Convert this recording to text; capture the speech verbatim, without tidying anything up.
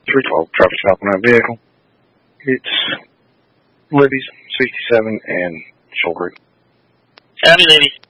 three twelve, traffic stop on that vehicle. It's Libby's, sixty-seven, and Shoal Creek. Howdy, Libby's.